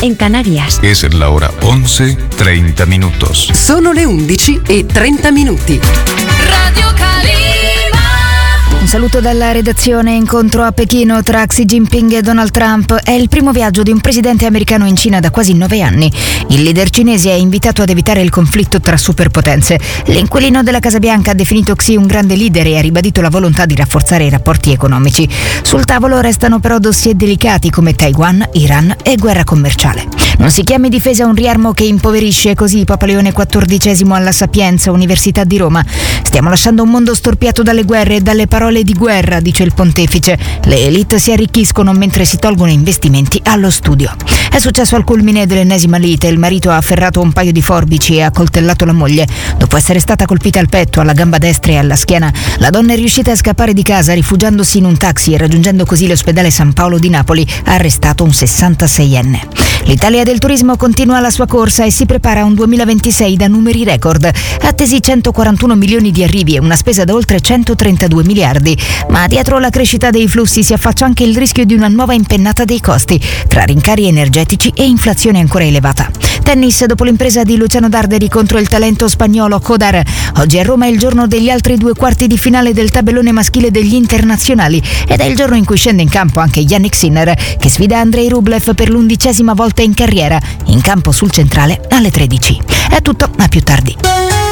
en Canarias. Es la hora 11:30 minutos. Sono le 11:30. Radio Calima. Un saluto dalla redazione. Incontro a Pechino tra Xi Jinping e Donald Trump. È il primo viaggio di un presidente americano in Cina da quasi 9 anni. Il leader cinese è invitato ad evitare il conflitto tra superpotenze. L'inquilino della Casa Bianca ha definito Xi un grande leader e ha ribadito la volontà di rafforzare i rapporti economici. Sul tavolo restano però dossier delicati come Taiwan, Iran e guerra commerciale. Non si chiami difesa un riarmo che impoverisce, così Papa Leone XIV alla Sapienza, Università di Roma. Stiamo lasciando un mondo storpiato dalle guerre e dalle parole di guerra, dice il pontefice. Le elite si arricchiscono mentre si tolgono investimenti allo studio. È successo al culmine dell'ennesima lite. Il marito ha afferrato un paio di forbici e ha coltellato la moglie. Dopo essere stata colpita al petto, alla gamba destra e alla schiena, la donna è riuscita a scappare di casa rifugiandosi in un taxi e raggiungendo così l'ospedale San Paolo di Napoli. Ha arrestato un 66enne. L'Italia del turismo continua la sua corsa e si prepara a un 2026 da numeri record. Attesi 141 milioni di arrivi e una spesa da oltre 132 miliardi. Ma dietro la crescita dei flussi si affaccia anche il rischio di una nuova impennata dei costi, tra rincari energetici e inflazione ancora elevata. Tennis, dopo l'impresa di Luciano Darderi contro il talento spagnolo Kodar. Oggi a Roma è il giorno degli altri 2 quarti di finale del tabellone maschile degli internazionali ed è il giorno in cui scende in campo anche Yannick Sinner, che sfida Andrei Rublev per l'11ª volta in carriera, in campo sul centrale alle 13. È tutto, a più tardi.